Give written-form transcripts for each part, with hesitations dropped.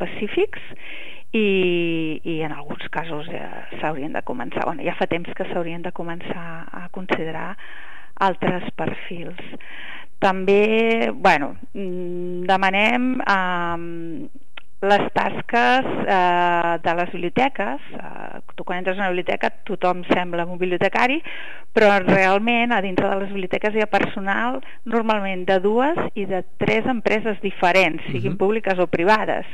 específics i en alguns casos s'haurien de començar, ja fa temps que s'haurien de començar a considerar altres perfils. També, demanem les tasques de les biblioteques. Tu quan entres a una biblioteca tothom sembla un bibliotecari, però realment a dintre de les biblioteques hi ha personal normalment de 2 i de 3 empreses diferents, siguin públiques o privades.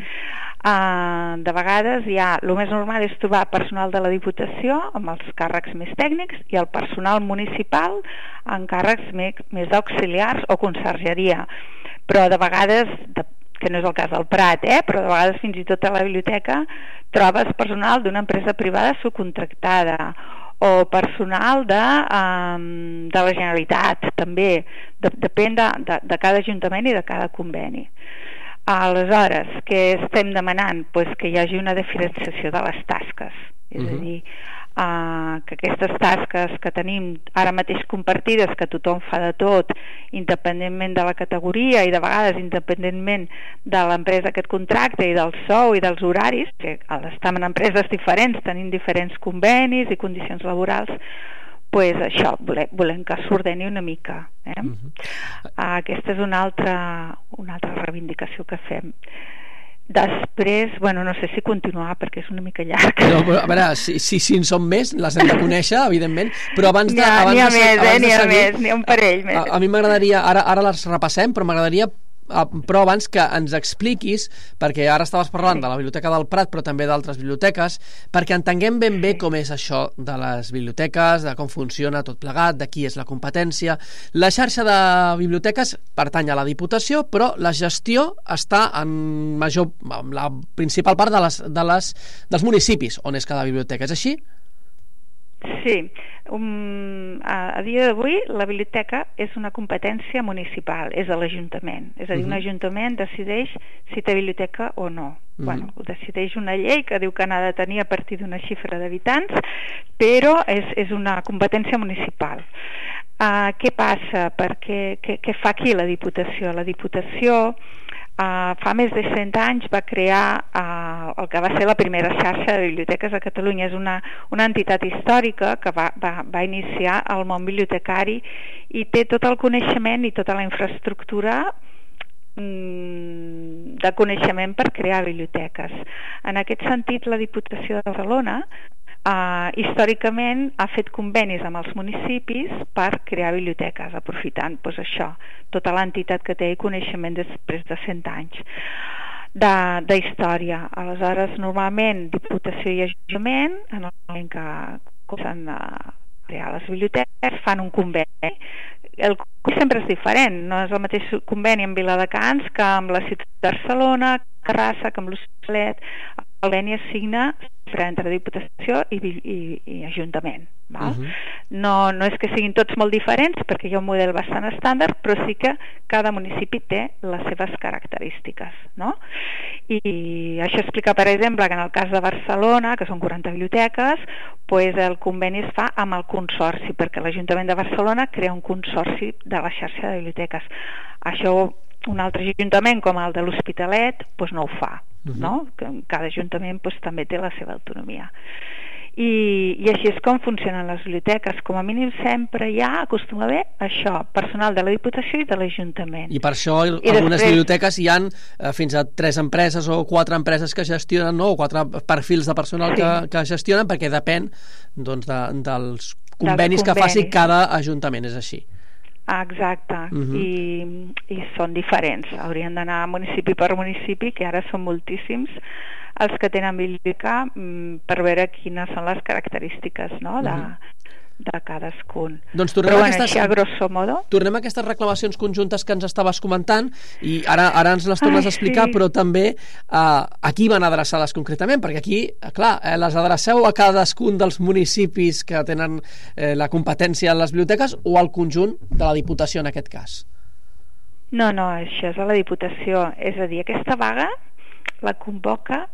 De vegades el més normal és trobar personal de la Diputació amb els càrrecs més tècnics i el personal municipal en càrrecs més d'auxiliars o consergeria, però de vegades, que no és el cas del Prat, però de vegades fins i tot a la biblioteca trobes personal d'una empresa privada subcontractada o personal de la Generalitat, també depèn de cada ajuntament i de cada conveni. Aleshores, què estem demanant? Que hi hagi una diferenciació de les tasques, és a dir, que aquestes tasques que tenim ara mateix compartides, que tothom fa de tot independentment de la categoria i de vegades independentment de l'empresa que et contracta i del sou i dels horaris, que estem en empreses diferents, tenim diferents convenis i condicions laborals, això, volem que s'ordeni una mica. Aquesta és una altra reivindicació que fem. Després, no sé si continuar perquè és una mica llarg. No, però, a veure, si en són més les hem de conèixer, evidentment, però abans de N'hi ha seguir, més, n'hi ha un parell més. A mi m'agradaria, ara les repassem, però m'agradaria però abans que ens expliquis, perquè ara estaves parlant de la Biblioteca del Prat però també d'altres biblioteques, perquè entenguem ben bé com és això de les biblioteques, de com funciona tot plegat, de qui és la competència. La xarxa de biblioteques pertany a la Diputació, però la gestió està en la principal part dels municipis on és cada biblioteca, és així? Sí, a dia d'avui la biblioteca és una competència municipal, és a l'Ajuntament, és a dir, un Ajuntament decideix si té biblioteca o no. Ho decideix una llei que diu que n'ha de tenir a partir d'una xifra d'habitants, però és una competència municipal. Què passa? Què fa aquí la Diputació? La Diputació fa més de 100 anys va crear el que va ser la primera xarxa de biblioteques a Catalunya. És una entitat històrica que va iniciar el món bibliotecari i té tot el coneixement i tota la infraestructura de coneixement per crear biblioteques. En aquest sentit, la Diputació de Barcelona històricament ha fet convenis amb els municipis per crear biblioteques, aprofitant això, tota l'entitat que té coneixement després de 100 anys d'història. Aleshores, normalment Diputació i Ajuntament, en el moment que comencen a crear les biblioteques, fan un conveni. El conveni sempre és diferent, no és el mateix conveni amb Viladecans que amb la ciutat de Barcelona, Terrassa, que amb l'Hospitalet. El conveni es signa entre Diputació i Ajuntament. No és que siguin tots molt diferents, perquè hi ha un model bastant estàndard, però sí que cada municipi té les seves característiques. I això explica, per exemple, que en el cas de Barcelona, que són 40 biblioteques, el conveni es fa amb el consorci, perquè l'Ajuntament de Barcelona crea un consorci de la xarxa de biblioteques. Això un altre ajuntament com el de l'Hospitalet no ho fa. Cada ajuntament també té la seva autonomia i així és com funcionen les biblioteques. Com a mínim sempre acostuma a haver això, personal de la Diputació i de l'Ajuntament, i per això algunes biblioteques hi han fins a 3 empreses o 4 empreses que gestionen, o 4 perfils de personal que gestionen, perquè depèn dels convenis que faci cada ajuntament. És així. Exacte. I són diferents, haurien d'anar municipi per municipi, que ara són moltíssims els que tenen biblioteca, per veure quines són les característiques de cadascun. Doncs tornem a aquestes reclamacions conjuntes que ens estaves comentant, i ara ens les tornes a explicar, però també a qui van adreçades concretament, perquè aquí, clar, les adreceu a cadascun dels municipis que tenen la competència en les biblioteques, o al conjunt de la Diputació en aquest cas? No, això és a la Diputació. És a dir, aquesta vaga la convoca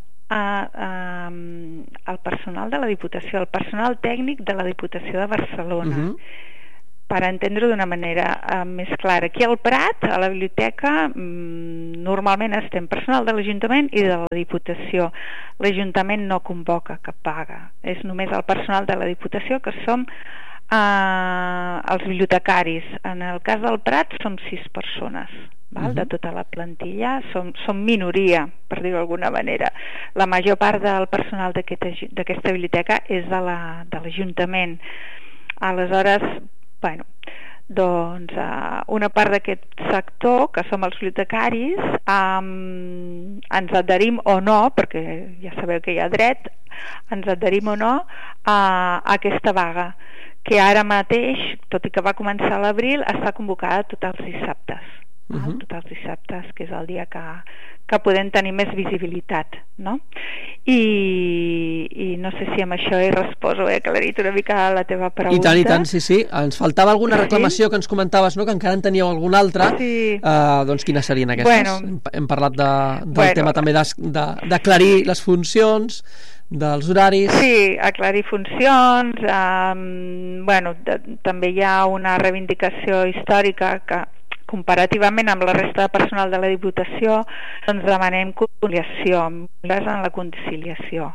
el personal de la Diputació, el personal tècnic de la Diputació de Barcelona. per entendre-ho d'una manera més clara. Aquí al Prat, a la biblioteca, normalment estem personal de l'Ajuntament i de la Diputació. L'Ajuntament no convoca cap vaga, és només el personal de la Diputació, que som els bibliotecaris. En el cas del Prat som 6 persones, val? De tota la plantilla, som minoria, per dir-ho d'alguna manera. La major part del personal d'aquesta biblioteca és de l'Ajuntament. Aleshores, bueno, doncs una part d'aquest sector, que som els bibliotecaris, ens adherim o no, perquè ja sabeu que hi ha dret, ens adherim o no a aquesta vaga, que ara mateix, tot i que va començar a l'abril, està convocada tots els dissabtes. Tots els dissabtes, que és el dia que podem tenir més visibilitat, no? I no sé si amb això he respost o he aclarit una mica la teva pregunta. I tant, sí. Ens faltava alguna reclamació que ens comentaves, no? Que encara en teníeu alguna altra. Doncs quines serien aquestes? Hem parlat del tema també d'aclarir les funcions, dels horaris. Sí, aclarir funcions. També hi ha una reivindicació històrica que, comparativament amb la resta de personal de la Diputació, doncs demanem conciliació, millores en la conciliació.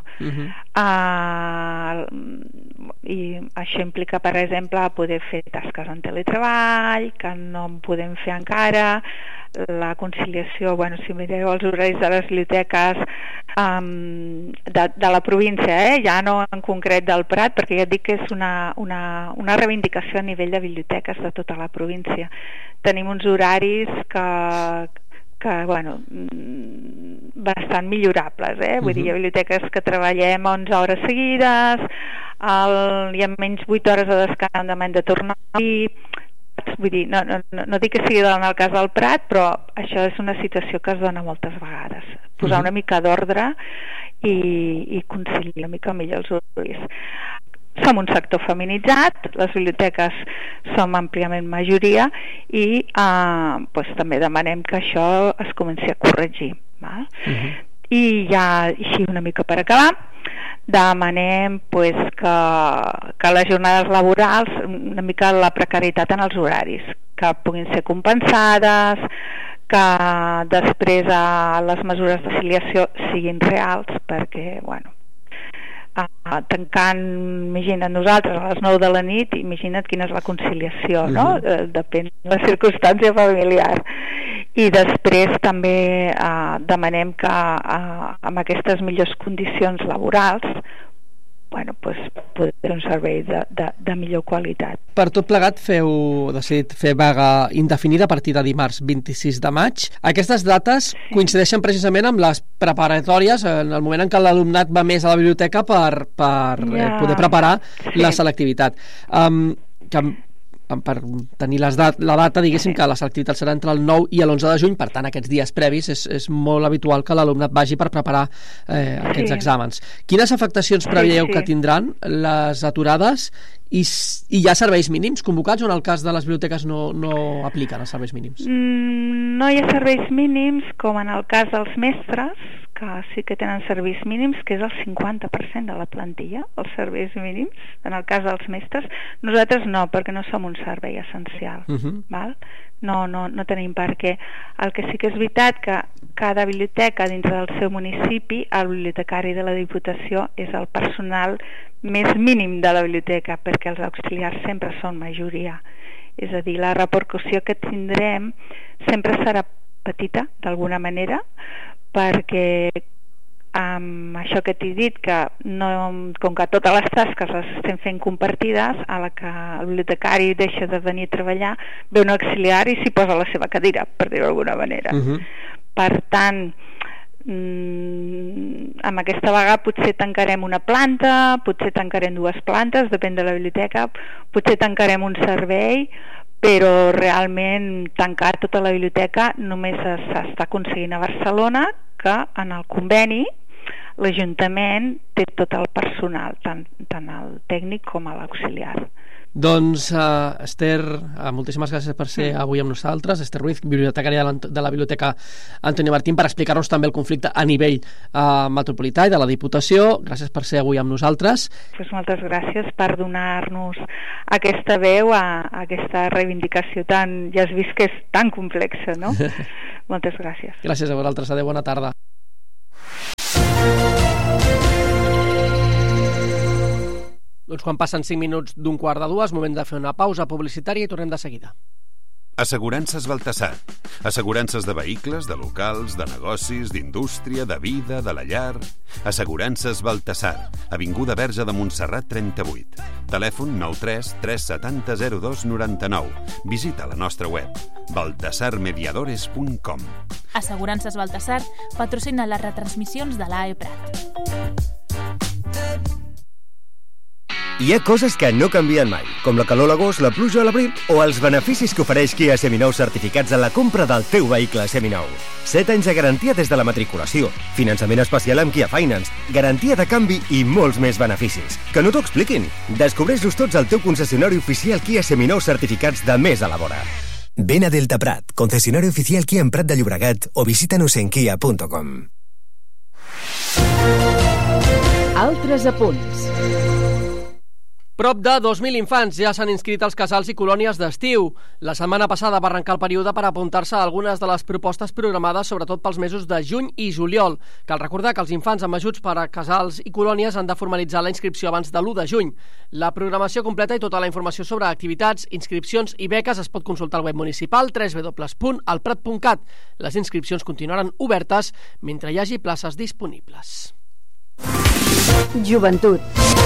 I això implica, per exemple, poder fer tasques en teletreball, que no en podem fer encara, la conciliació, si mireu els horaris de les biblioteques de la província, ja no en concret del Prat, perquè ja et dic que és una reivindicació a nivell de biblioteques de tota la província. Tenim uns horaris que bastant millorables, vull dir, hi ha biblioteques que treballem 11 hores seguides, hi ha menys 8 hores de descans de de tornar a dir. Vull dir, no dic que sigui en el cas del Prat, però això és una situació que es dona moltes vegades. Posar una mica d'ordre i conciliar una mica millor els horaris. Som un sector feminitzat, les biblioteques som àmpliament majoria i també demanem que això es comenci a corregir. I ja així una mica per acabar, demanem que les jornades laborals, una mica la precarietat en els horaris, que puguin ser compensades, que després les mesures d'afiliació siguin reals, perquè tancant, imagina't, nosaltres a les 9 de la nit, imagina't quina és la conciliació, no? Depèn de la circumstància familiar. I després també demanem que amb aquestes millors condicions laborals poder fer un servei de millor qualitat. Per tot plegat heu decidit fer vaga indefinida a partir de dimarts 26 de maig. Aquestes dates coincideixen precisament amb les preparatòries, en el moment en què l'alumnat va més a la biblioteca per poder preparar la selectivitat. Per tenir la data, diguéssim que la selectivitat serà entre el 9 i l'11 de juny, per tant aquests dies previs és molt habitual que l'alumnat vagi per preparar aquests exàmens. Quines afectacions preveieu que tindran les aturades i hi ha serveis mínims convocats o en el cas de les biblioteques no apliquen els serveis mínims? No hi ha serveis mínims com en el cas dels mestres, que sí que tenen serveis mínims, que és el 50% de la plantilla, els serveis mínims, en el cas dels mestres. Nosaltres no, perquè no som un servei essencial, val? No tenim per què. El que sí que és veritat que cada biblioteca dintre del seu municipi, el bibliotecari de la Diputació és el personal més mínim de la biblioteca, perquè els auxiliars sempre són majoria. És a dir, la repercussió que tindrem sempre serà petita, d'alguna manera, perquè amb això que t'he dit, que com que totes les tasques les estem fent compartides, a la que el bibliotecari deixa de venir a treballar, ve un auxiliar i s'hi posa a la seva cadira, per dir-ho d'alguna manera. Per tant, amb aquesta vaga potser tancarem una planta, potser tancarem 2 plantes, depèn de la biblioteca, potser tancarem un servei, però realment tancar tota la biblioteca només s'està aconseguint a Barcelona, que en el conveni l'Ajuntament té tot el personal, tant el tècnic com l'auxiliar. Doncs, Esther, moltíssimes gràcies per ser avui amb nosaltres. Esther Ruiz, bibliotecària de la Biblioteca Antoni Martín, per explicar-nos també el conflicte a nivell metropolità i de la Diputació. Gràcies per ser avui amb nosaltres. Pues moltes gràcies per donar-nos aquesta veu a aquesta reivindicació tan, ja has vist que és tan complexa, no? Moltes gràcies. Gràcies a vosaltres. Adéu, bona tarda. Doncs quan passen 5 minuts d'un quart de dues, moment de fer una pausa publicitària i tornem de seguida. Assegurances Baltasar. Assegurances de vehicles, de locals, de negocis, d'indústria, de vida, de la llar. Assegurances Baltasar. Avinguda Verge de Montserrat 38. Telèfon 93 370 02 99. Visita la nostra web baltasarmediadores.com. Assegurances Baltasar patrocina les retransmissions de l'AE Prat. Hi ha coses que no canvien mai, com la calor a l'agost, la pluja a l'abril o els beneficis que ofereix Kia Seminou certificats en la compra del teu vehicle seminou. 7 anys de garantia des de la matriculació, finançament especial amb Kia Finance, garantia de canvi i molts més beneficis. Que no t'ho expliquin! Descobreix-los tots al teu concessionari oficial Kia Seminou certificats de més a la vora. Ven a Delta Prat, concesionario oficial Kia en Prat de Llobregat o visítanos en kia.com. Altres apunts. Prop de 2.000 infants ja s'han inscrit als casals i colònies d'estiu. La setmana passada va arrencar el període per apuntar-se a algunes de les propostes programades, sobretot pels mesos de juny i juliol. Cal recordar que els infants amb ajuts per a casals i colònies han de formalitzar la inscripció abans de l'1 de juny. La programació completa i tota la informació sobre activitats, inscripcions i beques es pot consultar al web municipal www.alprat.cat. Les inscripcions continuaran obertes mentre hi hagi places disponibles. Joventut.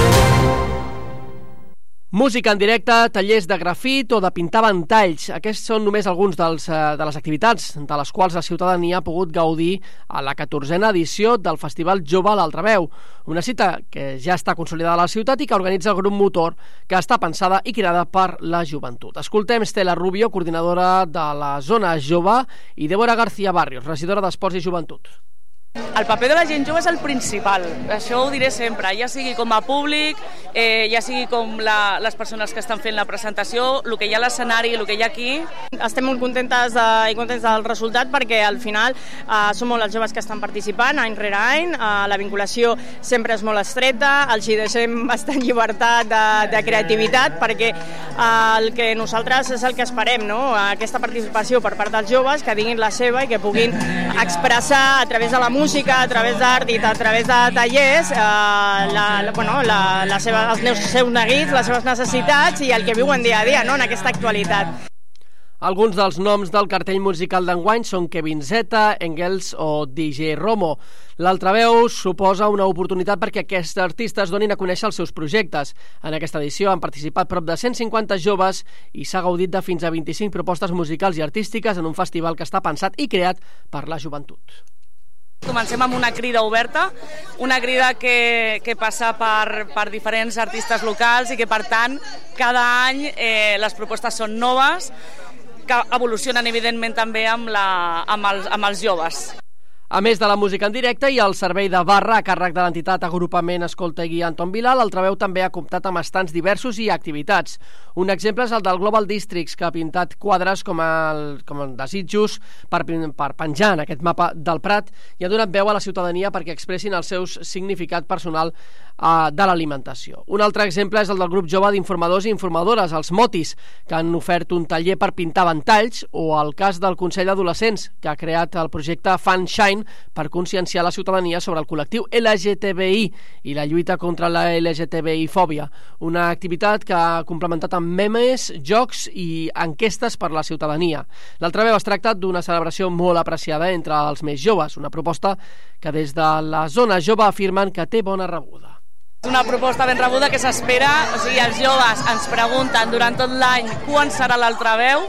Música en directe, tallers de grafit o de pintar ventalls. Aquests són només alguns de les activitats de les quals la ciutadania ha pogut gaudir a la 14a edició del Festival Jove a l'Altra Veu. Una cita que ja està consolidada a la ciutat i que organitza el grup Motor, que està pensada i creada per la joventut. Escoltem Estela Rubio, coordinadora de la zona jove, i Débora García Barrios, regidora d'Esports i Joventut. El paper de la gent jove és el principal, això ho diré sempre, ja sigui com a públic, ja sigui com les persones que estan fent la presentació, el que hi ha a l'escenari, el que hi ha aquí. Estem molt contentes i contents del resultat perquè al final som molt els joves que estan participant any rere any, la vinculació sempre és molt estreta, els hi deixem bastant llibertat de creativitat perquè el que nosaltres és el que esperem, no? Aquesta participació per part dels joves, que diguin la seva i que puguin expressar a través de la música, a través d'art i a través de tallers els seus neguits, les seves necessitats i el que viuen dia a dia, no?, en aquesta actualitat. Alguns dels noms del cartell musical d'enguany són Kevin Zeta, Engels o DJ Romo. L'Altra Veu suposa una oportunitat perquè aquests artistes donin a conèixer els seus projectes. En aquesta edició han participat prop de 150 joves i s'ha gaudit de fins a 25 propostes musicals i artístiques en un festival que està pensat i creat per la joventut. Comencem amb una crida oberta, una crida que passa per diferents artistes locals i que, per tant, cada any les propostes són noves, que evolucionen, evidentment, també amb els joves. A més de la música en directe i el servei de barra a càrrec de l'entitat Agrupament Escolta i Guia Anton Vilà, l'Altra Veu també ha comptat amb estants diversos i activitats. Un exemple és el del Global Districts, que ha pintat quadres com el desitjos per penjar en aquest mapa del Prat i ha donat veu a la ciutadania perquè expressin el seu significat personal de l'alimentació. Un altre exemple és el del grup jove d'informadors i informadores, els Motis, que han ofert un taller per pintar ventalls, o el cas del Consell d'Adolescents, que ha creat el projecte Fun Shine per conscienciar la ciutadania sobre el col·lectiu LGTBI i la lluita contra la LGTBI-fòbia, una activitat que ha complementat amb memes, jocs i enquestes per la ciutadania. L'Altra Veu es tracta d'una celebració molt apreciada entre els més joves, una proposta que des de la zona jove afirmen que té bona rebuda. És una proposta ben rebuda que s'espera, o sigui, els joves ens pregunten durant tot l'any quan serà l'Altra Veu.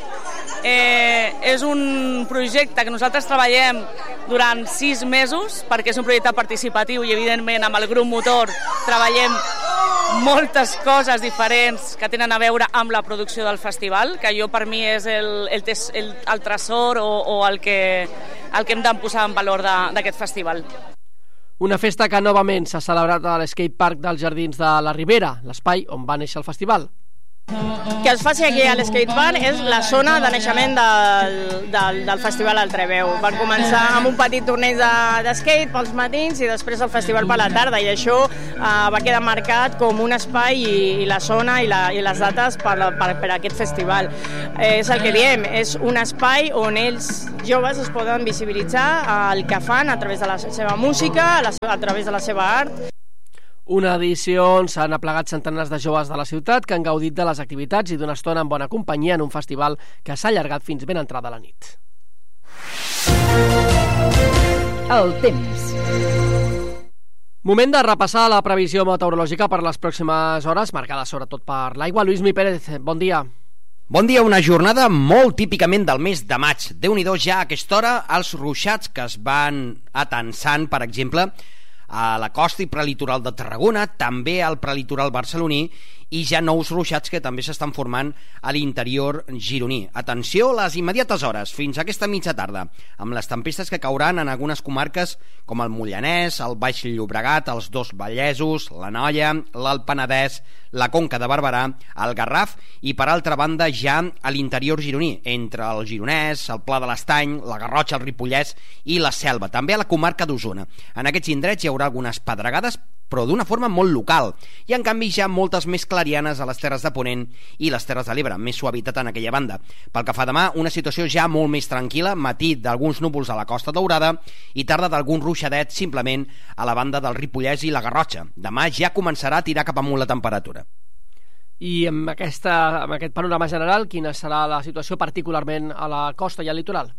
És un projecte que nosaltres treballem durant 6 mesos perquè és un projecte participatiu i, evidentment, amb el grup Motor treballem moltes coses diferents que tenen a veure amb la producció del festival, que per mi és el tresor o el que hem de posar en valor d'aquest festival. Una festa que novament s'ha celebrat a l'Skate Park dels Jardins de la Ribera, l'espai on va néixer el festival. que es faci aquí a l'Skatepark és la zona de naixement del Festival al Treveu. Van començar amb un petit torneig de skate pels matins i després el festival per la tarda, i això va quedar marcat com un espai i la zona i les dates per aquest festival. És el que diem, és un espai on ells joves es poden visibilitzar el que fan a través de la seva música, a través de la seva art. Una edició on s'han aplegat centenars de joves de la ciutat que han gaudit de les activitats i d'una estona en bona companyia en un festival que s'ha allargat fins ben entrada la nit. El temps. Moment de repassar la previsió meteorològica per les pròximes hores, marcada sobretot per l'aigua. Lluís Mi Pérez, bon dia. Bon dia, una jornada molt típicament del mes de maig. Déu-n'hi-do ja a aquesta hora els ruixats que es van atensant, per exemple, a la costa i prelitoral de Tarragona, també al prelitoral barceloní, i ja nous ruixats que també s'estan formant a l'interior gironí. Atenció a les immediates hores, fins a aquesta mitja tarda, amb les tempestes que cauran en algunes comarques com el Moianès, el Baix Llobregat, els dos Vallesos, l'Anoia, l'Alt Penedès, la Conca de Barberà, el Garraf i, per altra banda, ja a l'interior gironí, entre el Gironès, el Pla de l'Estany, la Garrotxa, el Ripollès i la Selva, també a la comarca d'Osona. En aquests indrets hi haurà algunes pedregades, però d'una forma molt local, i en canvi ja moltes més clarianes a les Terres de Ponent i les Terres de l'Ebre, més suavitat en aquella banda. Pel que fa a demà, una situació ja molt més tranquil·la, matí d'alguns núvols a la Costa Daurada i tarda d'algun ruixadet simplement a la banda del Ripollès i la Garrotxa. Demà ja començarà a tirar cap amunt la temperatura. I amb aquest panorama general, quina serà la situació particularment a la costa i al litoral?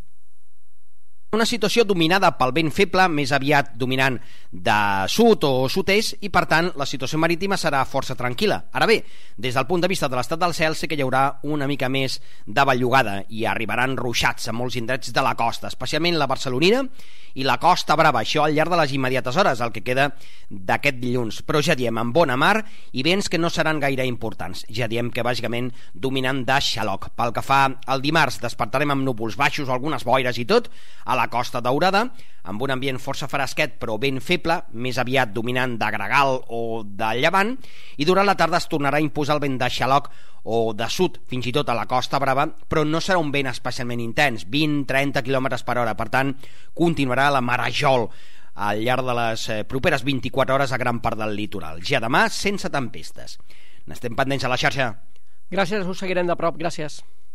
Una situació dominada pel vent feble, més aviat dominant de sud o sud-est, i per tant la situació marítima serà força tranquil·la. Ara bé, des del punt de vista de l'estat del cel sí que hi haurà una mica més de bellugada i arribaran ruixats a molts indrets de la costa, especialment la barcelonina i la Costa Brava, això al llarg de les immediates hores, el que queda d'aquest dilluns. Però ja diem, amb bona mar i vents que no seran gaire importants. Ja diem que bàsicament dominant de xaloc. Pel que fa al dimarts, despertarem amb núvols baixos, algunes boires i tot, a la Costa Daurada, amb un ambient força fresquet però ben feble, més aviat dominant de gregal o de llevant, i durant la tarda es tornarà a imposar el vent de xaloc o de sud, fins i tot a la Costa Brava, però no serà un vent especialment intens, 20-30 km per hora, per tant continuarà la marejol al llarg de les properes 24 hores a gran part del litoral. Ja demà sense tempestes. N'estem pendents a la xarxa. Gràcies, us seguirem de prop, gràcies.